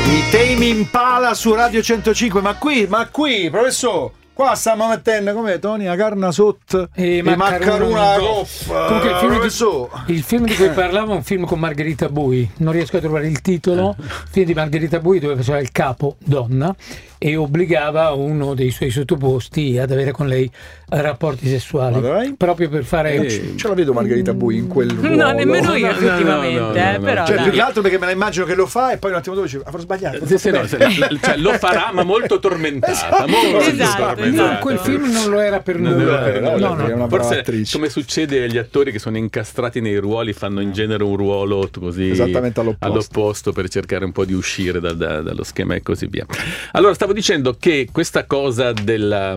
I Tame Impala su Radio 105. Ma qui, professore, qua stiamo mettendo come Tony la carna sotto e maccaruna coppa. Comunque il film di cui parlavo è un film con Margherita Bui, non riesco a trovare il titolo. Film di Margherita Bui dove faceva il capo donna e obbligava uno dei suoi sottoposti ad avere con lei rapporti sessuali, proprio per fare ce la vedo Margherita Bui in quel ruolo. No, nemmeno io effettivamente. Però cioè più che altro perché me la immagino che lo fa e poi un attimo dopo dice avrò sbagliato. Cioè, lo farà ma molto tormentata. Esatto. No, quel film non lo era per nulla. È una brava Forse attrice. come succede agli attori che sono incastrati nei ruoli, fanno in genere un ruolo così esattamente all'opposto per cercare un po' di uscire dallo schema e così via. Allora stavo dicendo che questa cosa della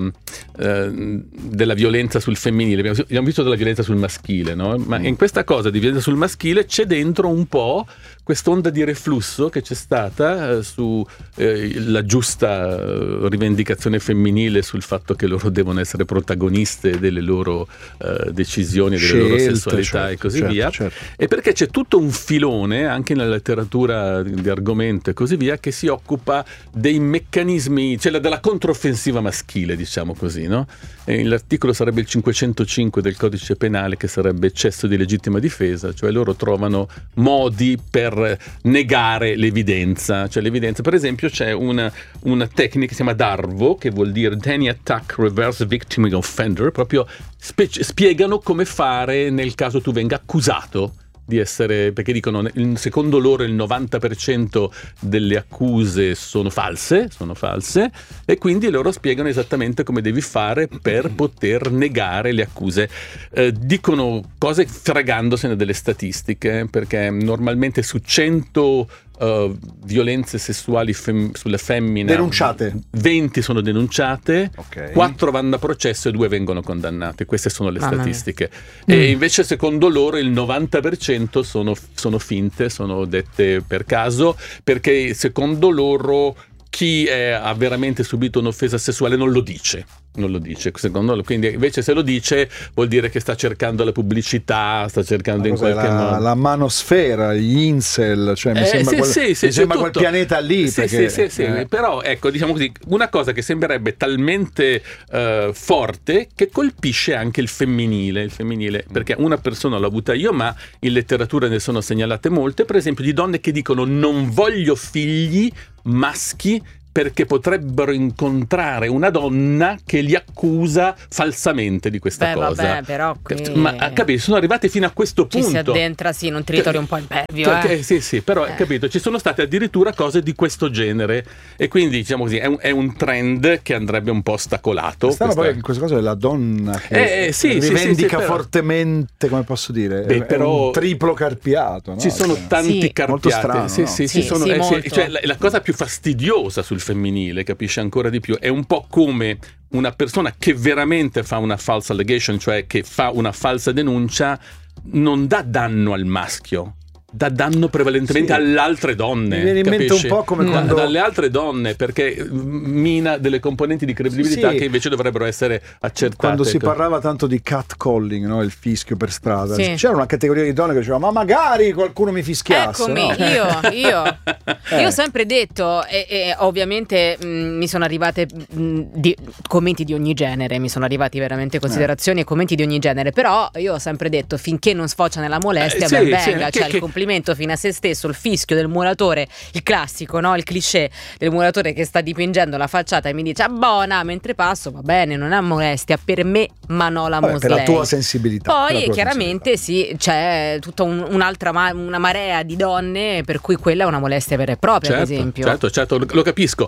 violenza sul femminile, abbiamo visto della violenza sul maschile, no? Ma in questa cosa di violenza sul maschile c'è dentro un po' quest'onda di reflusso che c'è stata su la giusta rivendicazione femminile sul fatto che loro devono essere protagoniste delle loro decisioni, delle loro sessualità e così via. E perché c'è tutto un filone anche nella letteratura di argomento e così via che si occupa dei meccanismi, cioè della controffensiva maschile, diciamo così, no? E l'articolo sarebbe il 505 del codice penale, che sarebbe eccesso di legittima difesa, cioè loro trovano modi per negare l'evidenza. Cioè l'evidenza, per esempio, c'è una tecnica che si chiama DARVO, che vuol dire Danny Attack Reverse Victim Offender, proprio spiegano come fare nel caso tu venga accusato di essere, perché dicono secondo loro il 90% delle accuse sono false e quindi loro spiegano esattamente come devi fare per poter negare le accuse. Dicono cose fregandosene delle statistiche, perché normalmente su 100 violenze sessuali sulle femmine denunciate, 20 sono denunciate, 4 vanno a processo e 2 vengono condannate. Queste sono le statistiche. E invece secondo loro il 90% sono finte, sono dette per caso, perché secondo loro chi ha veramente subito un'offesa sessuale non lo dice, secondo loro. Quindi invece se lo dice vuol dire che sta cercando la pubblicità, sta cercando in qualche modo la manosfera, gli incel, cioè mi sembra quel pianeta lì. Sì. Però ecco, diciamo così, una cosa che sembrerebbe talmente forte che colpisce anche il femminile, perché una persona l'ho avuta io, ma in letteratura ne sono segnalate molte, per esempio di donne che dicono non voglio figli maschi perché potrebbero incontrare una donna che li accusa falsamente di questa cosa. Vabbè, però qui... Ma capito, sono arrivati fino a questo punto. Ci si addentra in un territorio un po' impervio. Sì, però capito, ci sono state addirittura cose di questo genere e quindi diciamo così è un trend che andrebbe un po' ostacolato. Poi in questo caso è la donna che rivendica fortemente, come posso dire, però un triplo carpiato, no? Ci sono tanti carpiati. Molto strano, cioè la cosa più fastidiosa sul femminile, capisce ancora di più, è un po' come una persona che veramente fa una false allegation, cioè che fa una falsa denuncia, non dà danno al maschio, dà danno prevalentemente alle altre donne. Mi viene in mente un po' come quando dalle altre donne, perché mina delle componenti di credibilità che invece dovrebbero essere accertate. Quando si parlava tanto di catcalling, no? Il fischio per strada, c'era una categoria di donne che diceva ma magari qualcuno mi fischiasse. Eccomi, no? io ho sempre detto e ovviamente mi sono arrivate commenti di ogni genere, mi sono arrivati veramente considerazioni e commenti di ogni genere, però io ho sempre detto finché non sfocia nella molestia ben venga, cioè il complimento fino a se stesso, il fischio del muratore, il classico, no? Il cliché del muratore che sta dipingendo la facciata e mi dice buona mentre passo, va bene, non è molestia per me, ma no la moslei. Per la tua sensibilità. Poi chiaramente c'è tutta una marea di donne per cui quella è una molestia vera e propria, ad esempio. Certo, lo capisco.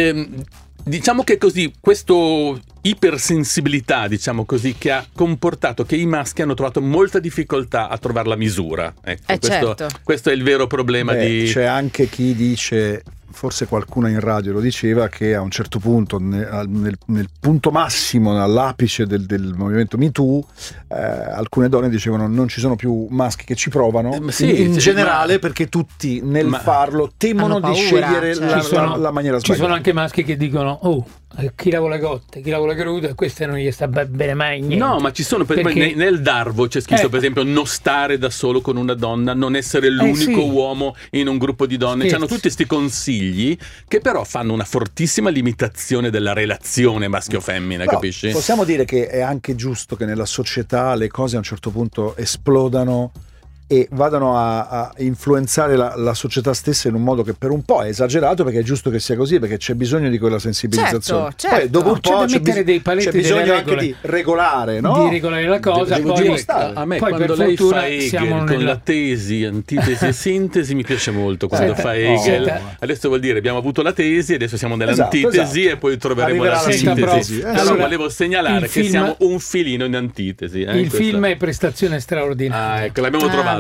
Diciamo che così questo ipersensibilità, diciamo così, che ha comportato che i maschi hanno trovato molta difficoltà a trovare la misura. Ecco, questo è il vero problema. C'è anche chi dice, forse qualcuno in radio lo diceva, che a un certo punto nel punto massimo, all'apice del movimento Me Too, alcune donne dicevano non ci sono più maschi che ci provano in generale, perché tutti nel farlo temono di scegliere la maniera sbagliata. Ci sono anche maschi che dicono chi lava le cotte, chi lava le crude, queste non gli sta bene mai niente. No, ma ci sono, perché nel Darvo c'è scritto per esempio non stare da solo con una donna, non essere l'unico uomo in un gruppo di donne, hanno tutti questi consigli che però fanno una fortissima limitazione della relazione maschio-femmina, capisci? Possiamo dire che è anche giusto che nella società le cose a un certo punto esplodano e vadano a influenzare la società stessa in un modo che per un po' è esagerato, perché è giusto che sia così, perché c'è bisogno di quella sensibilizzazione. Certo. Poi dopo un po' c'è bisogno anche di regolare, no? Di regolare la cosa. Poi a me poi quando per lei fortuna fa Hegel siamo con la tesi, antitesi e sintesi mi piace molto quando fa Hegel. Adesso vuol dire abbiamo avuto la tesi, adesso siamo nell'antitesi e poi troveremo la sintesi. Allora volevo segnalare che siamo un filino in antitesi. Il film è prestazione straordinaria. Ecco, l'abbiamo trovato.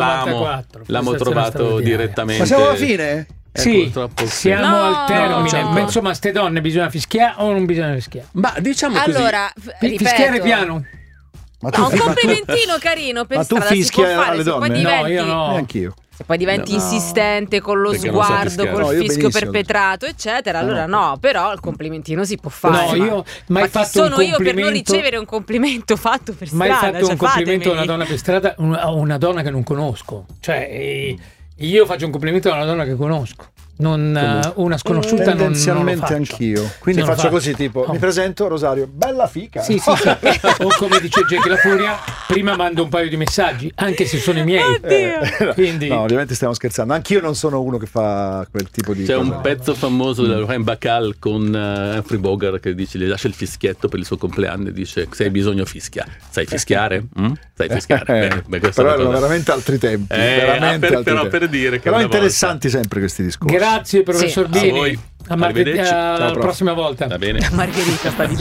L'amo trovato direttamente. Ma siamo alla fine? Sì, siamo al termine. Ma insomma, ste donne bisogna fischiare o non bisogna fischiare? Ma diciamo così. Allora, fischiare piano. Ma un complimentino carino per strada si può fare, alle donne? No, io no. Neanch'io. Se poi diventi insistente con lo sguardo, col fischio perpetrato, eccetera, allora no, però il complimentino si può fare. No, io mai fatto sono io per non ricevere un complimento fatto per strada? Mai fatto un complimento a una donna per strada, a una donna che non conosco. Cioè, io faccio un complimento a una donna che conosco. Una sconosciuta tendenzialmente anch'io, quindi faccio così, tipo mi presento, Rosario, bella fica. Sì. O come dice Jackie La Furia, prima mando un paio di messaggi anche se sono i miei. Quindi... no, ovviamente stiamo scherzando, anch'io non sono uno che fa quel tipo di c'è un pezzo famoso della Lorraine Bacall con Humphrey Bogart che dice, le lascia il fischietto per il suo compleanno e dice se hai bisogno fischia, sai fischiare? Sai fischiare? Però erano veramente altri tempi, per dire che però interessanti sempre questi discorsi. Grazie professor Bini, alla prossima volta. A Va bene. Margherita sta di